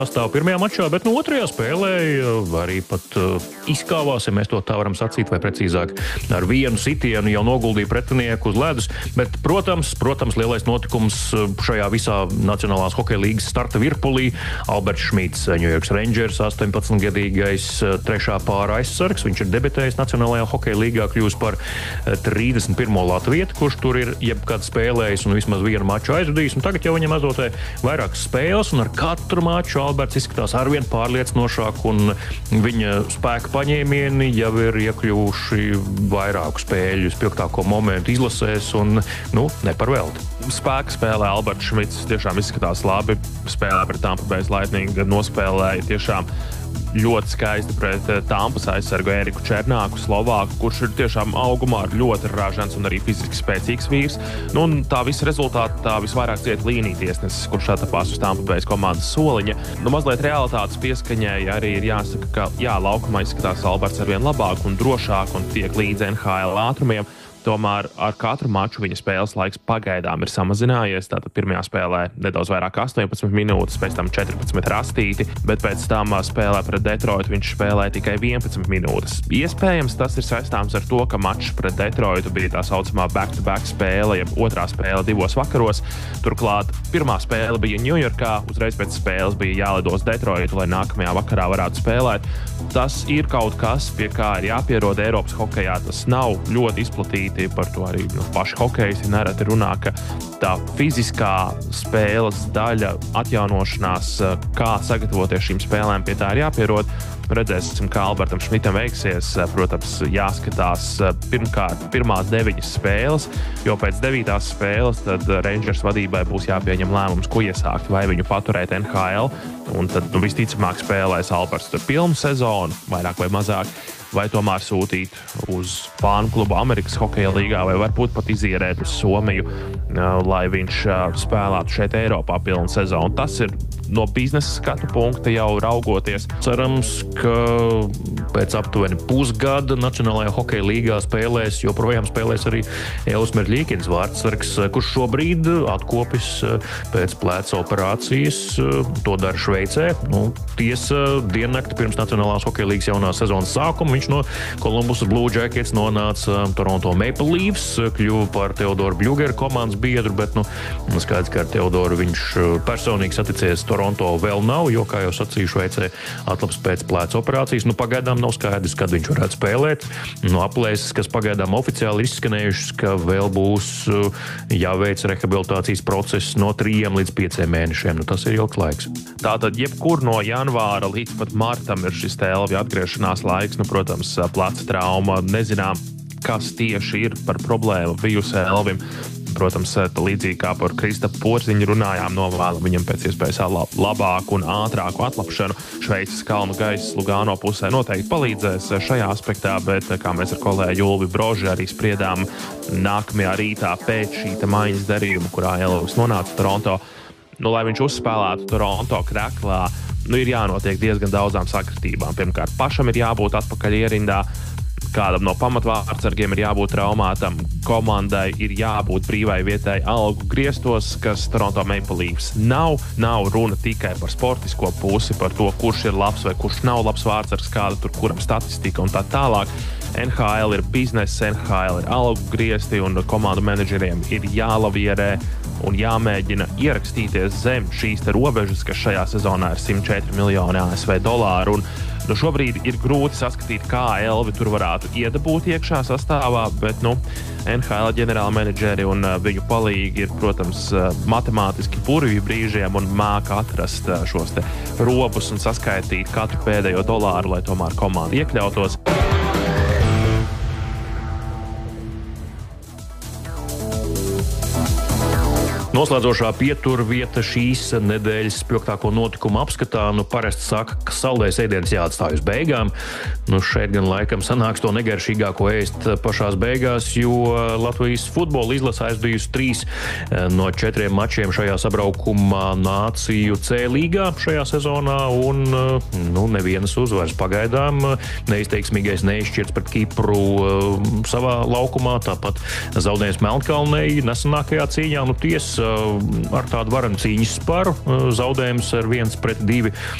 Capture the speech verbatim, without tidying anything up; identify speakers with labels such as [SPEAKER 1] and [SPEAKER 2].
[SPEAKER 1] Stāv pirmajā mačā, bet no otrajā spēlē arī pat uh, izkāvās, ja mēs to tā varam sacīt, vai precīzāk ar vienu sitienu jau noguldīja pretinieku uz ledus. Bet, protams, protams, lielais notikums šajā visā Nacionālās hokeja līgas starta virpulī. Alberts Šmīts, New York Rangers, astoņpadsmitgadīgais trešā pāra aizsargs. Viņš ir debitējis Nacionālajā hokeja līgā, kļūst par trīsdesmit pirmo latvietu, kurš tur ir jebkad spēlējis un vismaz vienu maču aizvadījis. Un tagad jau viņam azotē vairākas spēles, un ar katru maču Alberts izskatās arvien pārliecinošāk, un viņa spēka paņēmieni jau ir iekļuvuši vairāku spēļu spilgtāko momentu izlasēs, un, nu, ne par velti.
[SPEAKER 2] Spēka spēlē Alberts Šmits tiešām izskatās labi. Spēlē pret Tampa Bay Lightning, nospēlēja tiešām ļoti skaisti pret Tampas aizsargu Eriku Černāku, Slovāku, kurš ir tiešām augumā ar ļoti ražants un arī fiziski spēcīgs vīrs. Nu, un tā visa rezultātā visvairāk ciet līnija tiesnesis, kurš atapās uz Tampa Bay komandas soliņa. Nu, mazliet realitātes pieskaņai arī ir jāsaka, ka jā, laukumā izskatās Alberts arvien labāk un drošāk un tiek līdz N H L ātrumiem. Tomēr ar katru maču viņa spēles laiks pagaidām ir samazinājies. Tātad pirmajā spēlē nedaudz vairāk astoņpadsmit minūtes, pēc tam četrpadsmit rastīti, bet pēc tam spēlē pret Detroitu viņš spēlēja tikai vienpadsmit minūtes. Iespējams, tas ir saistāms ar to, ka mačs pret Detroitu bija tā saucamā back-to-back spēle, jeb otrā spēle divos vakaros. Turklāt pirmā spēle bija Ņujorkā, uzreiz pēc spēles bija jālido uz Detroitu, lai nākamajā vakarā varētu spēlēt. Tas ir kaut kas, pie kā ir jāpierod Eiropas hokejā. Tas nav ļoti izplatīts. Par to arī nu, paši hokejisti nereti runā, ka tā fiziskā spēles daļa, atjaunošanās, kā sagatavoties šīm spēlēm, pie tā ir jāpierod. Redzēsim, kā Albertam Šmitam veiksies. Protams, jāskatās pirmkārt pirmās deviņas spēles, jo pēc devītās spēles tad Rangers vadībai būs jāpieņem lēmums, ko iesākt, vai viņu paturēt N H L, un tad nu, visticamāk spēlēs Alberts tur pilnu sezonu, vairāk vai mazāk, vai tomēr sūtīt uz fānu klubu Amerikas hokeja līgā, vai varbūt pat izierēt uz Somiju, lai viņš spēlētu šeit Eiropā pilnu sezonu. Tas ir no biznesa skatu punkta jau raugoties.
[SPEAKER 1] Cerams, ka pēc aptuveni pusgada Nacionālajā hokeja līgā spēlēs, joprojām spēlēs arī Elvis Meļļīkins vārdsargs, kurš šobrīd atkopis pēc pleca operācijas. To dara Šveicē. Nu, tiesa, diennakti pirms Nacionālās hokeja līgas jaunās sezonas sākuma viņš no Columbus Blue Jackets nonāca Toronto Maple Leafs, kļuva par Teodoru Bļugeru komandas biedru, bet nu, skaidrs, ka ar Teodoru viņš personīgi saticies Toronto vēl nav, jo, kā jau sacīju, Šveicē atlaps pēc pleca operācijas. Nu, pagaidām nav skaidrs, kad viņš varētu spēlēt. Nu, aplēses, kas pagaidām oficiāli izskanējušas, ka vēl būs jāveic rehabilitācijas process no trījiem līdz pieciem mēnešiem. Nu, tas ir ilgs laiks.
[SPEAKER 2] Tātad, jebkur no janvāra līdz pat martam ir šis Elvija atgriešanās laiks. Nu, protams, pleca trauma. Nezinām, kas tieši ir par problēmu bijusi Elvim. Protams, līdzīgi kā par Kristapu Porziņu runājām, novēlam viņam pēc iespējas labāku un ātrāku atlapšanu. Šveices kalnu gaiss Lugano pusē noteikti palīdzēs šajā aspektā, bet, kā mēs ar kolēģi Ulvi Broži arī spriedām nākamajā rītā pēc šī maiņas darījuma, kurā Elvis nonāca Toronto, nu, lai viņš uzspēlētu Toronto kreklā, nu, ir jānotiek diezgan daudzām sakritībām. Pirmkārt, pašam ir jābūt atpakaļ ierindā, kādam no pamatvārdsargiem ir jābūt traumātam, komandai ir jābūt brīvai vietai algu griestos, kas Toronto Maple Leafs nav. Nav runa tikai par sportisko pusi, par to, kurš ir labs vai kurš nav labs vārdsargs, kāda tur kuram statistika un tā tālāk. N H L ir biznesa, N H L ir algu griesti un komandu menedžeriem ir jālavierē un jāmēģina ierakstīties zem šīs te robežas, kas šajā sezonā ir simt četri miljoni A S V dolāru. Un, nu, šobrīd ir grūti saskatīt, kā Elvi tur varētu iedabūt iekšā sastāvā, bet nu, N H L ģenerāla menedžeri un uh, viņu palīgi ir, protams, uh, matemātiski burvju brīžiem un māka atrast uh, šos te robus un saskaitīt katru pēdējo dolāru, lai tomēr komanda iekļautos.
[SPEAKER 1] Noslēdzošā pieturvieta šīs nedēļas spilgtāko notikumu apskatā, nu parasti saka, ka saldējs ēdiens jāatstāj uz beigām. Nu šeit gan laikam sanāks to negaršīgāko ēst pašās beigās, jo Latvijas futbola izlase aizbijusi trīs no četriem mačiem šajā sabraukumā Nāciju C līgā šajā sezonā un nu, nevienas uzvaras pagaidām. Neizteiksmīgais neizšķirts pret Kipru savā laukumā, tāpat zaudējums Melnkalnei nesenākajā cīņā. Nu ties ar tādu varenu cīņas sparu, zaudējums ar viens pret divi.